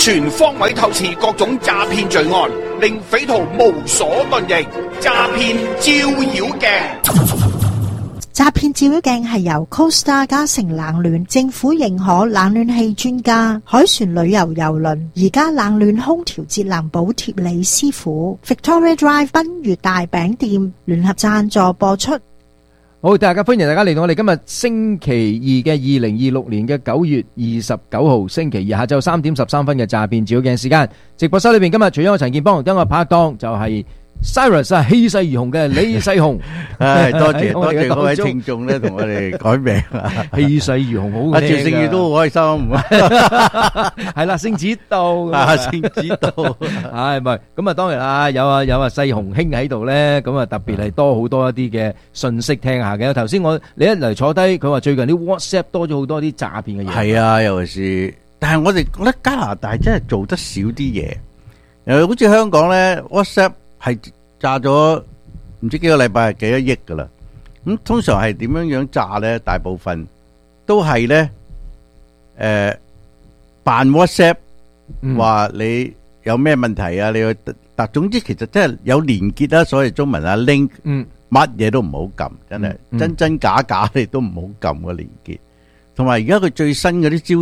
全方位透視各種詐騙罪案，令匪徒無所遁形。詐騙照妖鏡。 詐騙照妖鏡係由 Costa 嘉誠冷暖政府認可冷暖氣專家海船旅遊郵輪而家冷暖空調節能補貼李師傅 Victoria Drive 賓悅大餅店聯合贊助播出。 好，大家歡迎大家嚟到我哋今日星期二嘅2026年嘅9月29號星期二下晝3點13分嘅詐騙照妖鏡時間。直播室裏邊今日除咗我陳建邦，跟我拍檔就係Cyrus 啊，氣勢如虹嘅李世雄， 多謝各位聽眾咧，同我哋改名啊， 氣勢如虹好。 阿趙勝宇都好開心， 係啦，聖子到， 聖子到， 係咪？咁啊，當然啦，有啊世雄兄喺度咧，咁啊特別係多好多一啲嘅信息聽下嘅。頭先你一嚟坐低，佢話最近啲 WhatsApp 多咗好多啲詐騙嘅嘢。係啊，尤其是，但係我哋覺得加拿大真係做得少啲嘢，又好似香港咧 WhatsApp。係炸咗唔知幾個禮拜係幾多億噶啦，咁通常係點樣樣炸咧？大部分都係咧，扮 WhatsApp 話你有咩問題啊？你去但總之其實真係有連結啦，所謂中文啊 link，乜嘢都唔好撳，真係真真假假你都唔好撳個連結。同埋而家佢最新嗰啲招